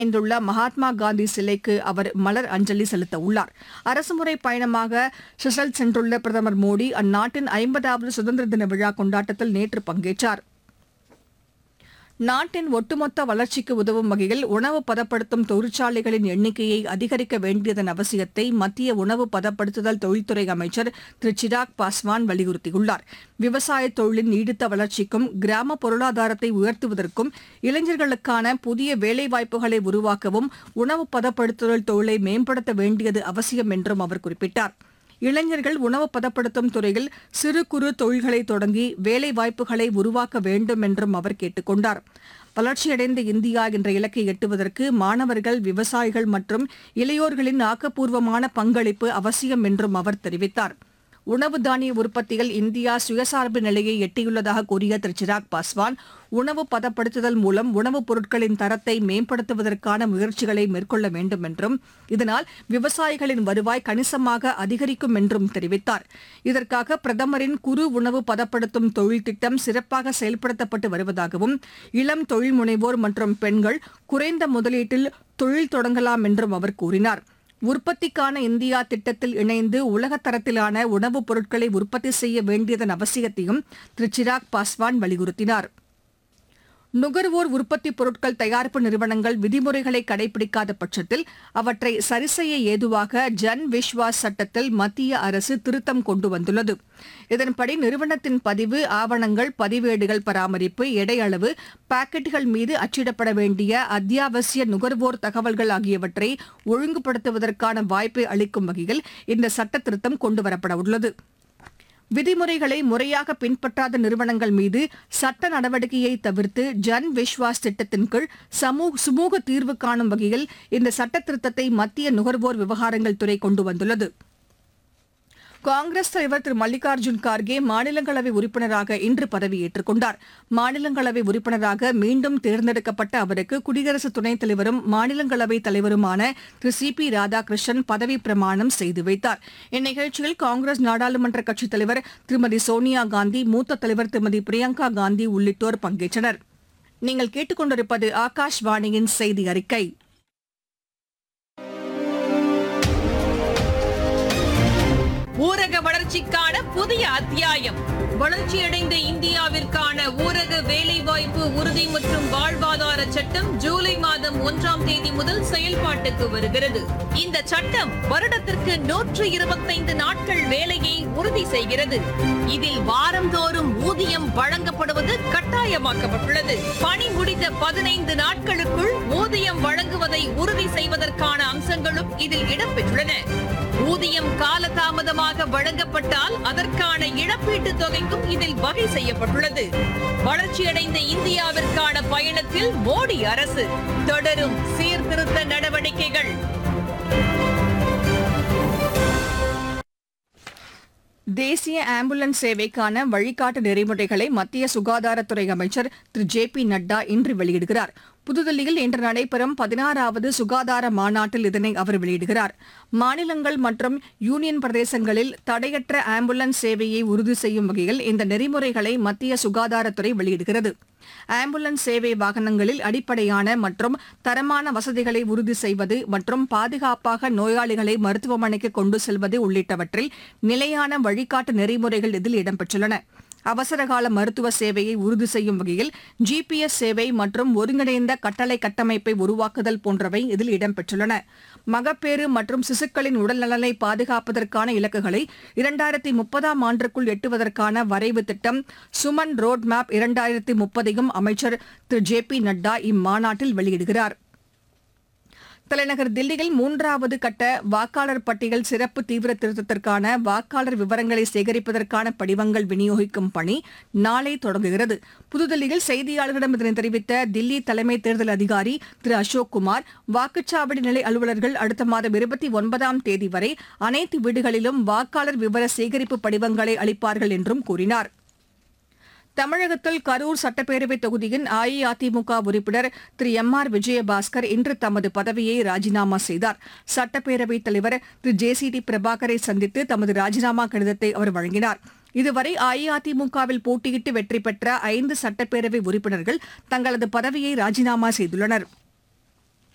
அமைந்துள்ள மகாத்மா காந்தி சிலைக்கு அவர் மலர் அஞ்சலி செலுத்த உள்ளார். அரசுமுறை பயணமாக செஷல்ஸ் சென்றுள்ள பிரதமர் மோடி அந்நாட்டின் 50வது சுதந்திர தின விழா கொண்டாட்டத்தில் நேற்று பங்கேற்றார். நாட்டின் ஒட்டுமொத்த வளர்ச்சிக்கு உதவும் வகையில் உணவு பதப்படுத்தும் தொழிற்சாலைகளின் எண்ணிக்கையை அதிகரிக்க வேண்டியதன் அவசியத்தை மத்திய உணவு பதப்படுத்துதல் தொழில்துறை அமைச்சர் திரு சிராக் பாஸ்வான் வலியுறுத்தியுள்ளார். விவசாய தொழிலின் நீடித்த வளர்ச்சிக்கும் கிராம பொருளாதாரத்தை உயர்த்துவதற்கும் இளைஞர்களுக்கான புதிய வேலைவாய்ப்புகளை உருவாக்கவும் உணவு பதப்படுத்துதல் தொழிலை மேம்படுத்த வேண்டியது அவசியம் என்றும் அவர் குறிப்பிட்டார். இளைஞர்கள் உணவு பதப்படுத்தும் துறையில் சிறு குறு தொழில்களை தொடங்கி வேலைவாய்ப்புகளை உருவாக்க வேண்டும் என்றும் அவர் கேட்டுக் கொண்டார். வளர்ச்சியடைந்த இந்தியா என்ற இலக்கை எட்டுவதற்கு மாணவர்கள், விவசாயிகள் மற்றும் இளையோர்களின் ஆக்கப்பூர்வமான பங்களிப்பு அவசியம் என்றும் அவர் தெரிவித்தார். உணவு தானிய உற்பத்தியில் இந்தியா சுயசார்பு நிலையை எட்டியுள்ளதாக கூறிய திரு சிராக் பாஸ்வான், உணவு பதப்படுத்துதல் மூலம் உணவுப் பொருட்களின் தரத்தை மேம்படுத்துவதற்கான முயற்சிகளை மேற்கொள்ள வேண்டும் என்றும் இதனால் விவசாயிகளின் வருவாய் கணிசமாக அதிகரிக்கும் என்றும் தெரிவித்தார். இதற்காக பிரதமரின் குறு உணவு பதப்படுத்தும் தொழில் திட்டம் சிறப்பாக செயல்படுத்தப்பட்டு வருவதாகவும் இளம் தொழில் முனைவோர் மற்றும் பெண்கள் குறைந்த முதலீட்டில் தொழில் தொடங்கலாம் என்றும் அவர் கூறினார். உற்பத்திக்கான இந்தியா திட்டத்தில் இணைந்து உலகத் தரத்திலான உணவுப் பொருட்களை உற்பத்தி செய்ய வேண்டியதன் அவசியத்தையும் திரு சிராக் பாஸ்வான் வலியுறுத்தினார். நுகர்வோர் உற்பத்திப் பொருட்கள் தயாரிப்பு நிறுவனங்கள் விதிமுறைகளை கடைபிடிக்காத பட்சத்தில் அவற்றை சரிசெய்ய ஏதுவாக ஜன் விஸ்வாஸ் சட்டத்தில் மத்திய அரசு திருத்தம் கொண்டு வந்துள்ளது. இதன்படி நிறுவனத்தின் பதிவு, ஆவணங்கள், பதிவேடுகள் பராமரிப்பு, எடை அளவு, பாக்கெட்டுகள் மீது அச்சிடப்பட வேண்டிய அத்தியாவசிய நுகர்வோர் தகவல்கள் ஆகியவற்றை ஒழுங்குபடுத்துவதற்கான வாய்ப்பை அளிக்கும் வகையில் இந்த சட்ட திருத்தம் கொண்டுவரப்பட உள்ளது. விதிமுறைகளை முறையாக பின்பற்றாத நிறுவனங்கள் மீது சட்ட நடவடிக்கையை தவிர்த்து ஜன் விஸ்வாஸ் திட்டத்தின் கீழ் சுமூக தீர்வு காணும் வகையில் இந்த சட்ட திருத்தத்தை மத்திய நுகர்வோர் விவகாரங்கள் துறை கொண்டு வந்துள்ளது. காங்கிரஸ் தலைவர் திரு மல்லிகார்ஜுன் கார்கே மாநிலங்களவை உறுப்பினராக இன்று பதவியேற்றுக் கொண்டார். மாநிலங்களவை உறுப்பினராக மீண்டும் தேர்ந்தெடுக்கப்பட்ட அவருக்கு குடியரசு துணைத் தலைவரும் மாநிலங்களவை தலைவருமான திரு சி பி ராதாகிருஷ்ணன் பதவிப் பிரமாணம் செய்து வைத்தார். இந்நிகழ்ச்சியில் காங்கிரஸ் நாடாளுமன்ற கட்சித் தலைவர் திருமதி சோனியா காந்தி, மூத்த தலைவர் திருமதி பிரியங்கா காந்தி உள்ளிட்டோர் பங்கேற்றனர். நீங்கள் கேட்டுக் கொண்டிருப்பது ஆகாஷ்வாணியின் செய்தி அறிக்கை. ஊரக வளர்ச்சிக்கான புதிய அத்தியாயம். வளர்ச்சியடைந்த இந்தியாவிற்கான ஊரக வேலைவாய்ப்பு உறுதி மற்றும் வாழ்வாதார சட்டம் ஜூலை மாதம் 1ஆம் தேதி முதல் செயல்பாட்டுக்கு வருகிறது. இந்த சட்டம் வருடத்திற்கு 125 நாட்கள் வேலையை உறுதி செய்கிறது. இதில் வாரந்தோறும் ஊதியம் வழங்கப்படுவது கட்டாயமாக்கப்பட்டுள்ளது. பணி முடிந்த 15 நாட்களுக்குள் ஊதியம் வழங்குவதை உறுதி செய்வதற்கான அம்சங்களும் இதில் இடம்பெற்றுள்ளன. ஊதியம் காலதாமதமாக வழங்கப்பட்டால் அதற்கான இழப்பீட்டுத் தொகைக்கும் இதில் வகை செய்யப்பட்டுள்ளது. வளர்ச்சியடைந்த இந்தியாவிற்கான பயணத்தில் மோடி அரசு தொடரும் சீர்திருத்த நடவடிக்கைகள். தேசிய ஆம்புலன்ஸ் சேவைக்கான வழிகாட்டு நெறிமுறைகளை மத்திய சுகாதாரத்துறை அமைச்சர் திரு ஜே பி நட்டா இன்று வெளியிடுகிறார். புதுதில்லியில் இன்று நடைபெறும் 16வது சுகாதார மாநாட்டில் இதனை அவர் வெளியிடுகிறார். மாநிலங்கள் மற்றும் யூனியன் பிரதேசங்களில் தடையற்ற ஆம்புலன்ஸ் சேவையை உறுதி செய்யும் வகையில் இந்த நெறிமுறைகளை மத்திய சுகாதாரத்துறை வெளியிடுகிறது. ஆம்புலன்ஸ் சேவை வாகனங்களில் அடிப்படையான மற்றும் தரமான வசதிகளை உறுதி செய்வது மற்றும் பாதுகாப்பாக நோயாளிகளை மருத்துவமனைக்கு கொண்டு செல்வது உள்ளிட்டவற்றில் நிலையான வழிகாட்டு நெறிமுறைகள் இதில் இடம்பெற்றுள்ளன. அவசரகால மருத்துவ சேவையை உறுதி செய்யும் வகையில் GPS சேவை மற்றும் ஒருங்கிணைந்த கட்டளை கட்டமைப்பை உருவாக்குதல் போன்றவை இதில் இடம்பெற்றுள்ளன. மகப்பேறு மற்றும் சிசுக்களின் உடல்நலனை பாதுகாப்பதற்கான இலக்குகளை 2030ஆம் ஆண்டிற்குள் எட்டுவதற்கான வரைவு திட்டம் சுமன் ரோட் மேப் 2030ஐயும் அமைச்சர் திரு ஜே பி நட்டா இம்மாநாட்டில் வெளியிடுகிறார். தலைநகர் தில்லியில் 3வது கட்ட வாக்காளர் பட்டியல் சிறப்பு தீவிர திருத்தத்திற்கான வாக்காளர் விவரங்களை சேகரிப்பதற்கான படிவங்கள் விநியோகிக்கும் பணி நாளை தொடங்குகிறது. புதுதில்லியில் செய்தியாளர்களிடம் இதனை தெரிவித்த தில்லி தலைமை தேர்தல் அதிகாரி திரு அசோக் குமார், வாக்குச்சாவடி நிலை அலுவலர்கள் அடுத்த மாதம் 29ஆம் தேதி வரை அனைத்து வீடுகளிலும் வாக்காளர் விவர சேகரிப்பு படிவங்களை அளிப்பார்கள் என்றும் கூறினார். தமிழகத்தில் கரூர் சட்டப்பேரவைத் தொகுதியின் அஇஅதிமுக உறுப்பினர் திரு எம்.ஆர். விஜயபாஸ்கர் இன்று தமது பதவியை ராஜினாமா செய்தார். சட்டப்பேரவைத் தலைவர் திரு ஜே.சி.டி. பிரபாகரை சந்தித்து தமது ராஜினாமா கடிதத்தை அவர் வழங்கினார். இதுவரை அஇஅதிமுகவில் போட்டியிட்டு வெற்றி பெற்ற 5 சட்டப்பேரவை உறுப்பினர்கள் தங்களது பதவியை ராஜினாமா செய்துள்ளனா்.